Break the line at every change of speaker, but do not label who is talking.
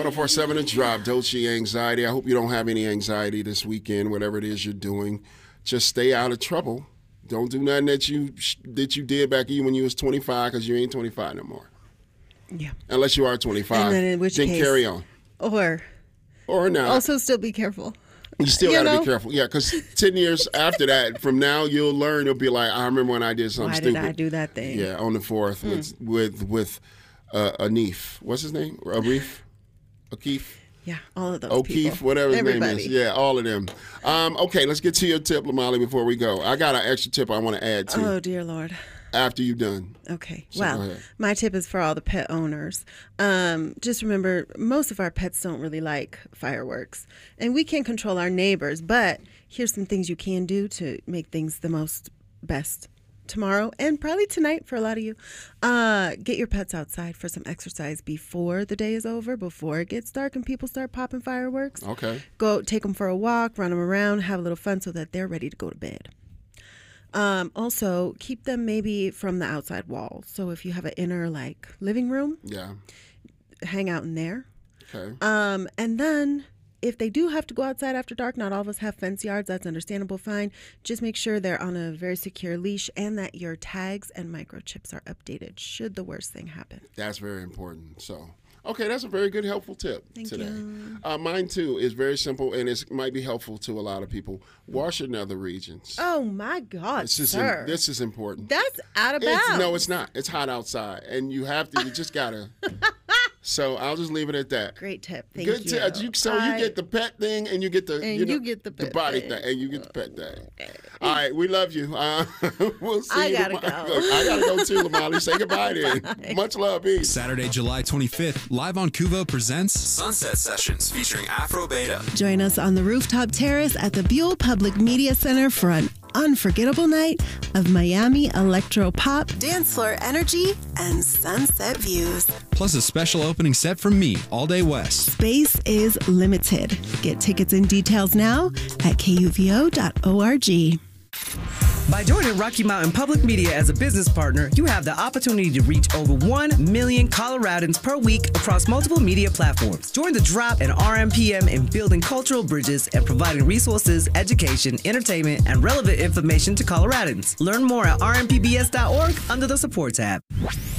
104.7 The Drop, Dolce Anxiety. I hope you don't have any anxiety this weekend, whatever it is you're doing. Just stay out of trouble. Don't do nothing that you did back when you was 25, because you ain't 25 no more.
Yeah.
Unless you are 25.
And then in which case,
carry on. Or not.
Also still be careful.
You still got to be careful. Yeah, because 10 years after that, from now, you'll learn. You'll be like, I remember when I did something stupid.
Why did I do that thing?
Yeah, on the 4th with Anif. What's his name? O'Keefe?
Yeah, all of those
O'Keefe,
people.
whatever his
Everybody.
name is. Yeah, all of them. Okay, let's get to your tip, Lamali, before we go. I got an extra tip I want to add to.
Oh, dear Lord.
After you're done.
Okay.
So
well, my tip is for all the pet owners. Just remember, most of our pets don't really like fireworks. And we can't control our neighbors, but here's some things you can do to make things the most best tomorrow and probably tonight for a lot of you. Get your pets outside for some exercise before the day is over, before it gets dark and people start popping fireworks.
Okay.
Go take them for a walk, run them around, have a little fun so that they're ready to go to bed. Also, keep them maybe from the outside wall. So if you have an inner living room, hang out in there.
Okay.
And then if they do have to go outside after dark, not all of us have fence yards. That's understandable, fine. Just make sure they're on a very secure leash and that your tags and microchips are updated should the worst thing happen.
That's very important. So, okay, that's a very good, helpful tip today.
You.
Mine, too, is very simple, and it might be helpful to a lot of people. Wash your nether regions.
Oh, my God, sir.
This is important.
That's out of bounds.
No, it's not. It's hot outside, and you just got to. So I'll just leave it at that.
Great tip. Thank
you. So you get the pet thing, and you get the the body thing, and you get the pet thing. Okay. All right, we love you. We'll see you tomorrow. I gotta go too, Lamali. Say goodbye then. Bye. Much love, peace.
Saturday, July 25th, live on Kuvo presents Sunset Sessions featuring Afro Beta.
Join us on the rooftop terrace at the Buell Public Media Center for an unforgettable night of Miami electro pop, dance floor energy, and sunset views.
Plus a special opening set from me, All Day West.
Space is limited. Get tickets and details now at kuvo.org.
By joining Rocky Mountain Public Media as a business partner, you have the opportunity to reach over 1 million Coloradans per week across multiple media platforms. Join the Drop and RMPM in building cultural bridges and providing resources, education, entertainment, and relevant information to Coloradans. Learn more at rmpbs.org under the support tab.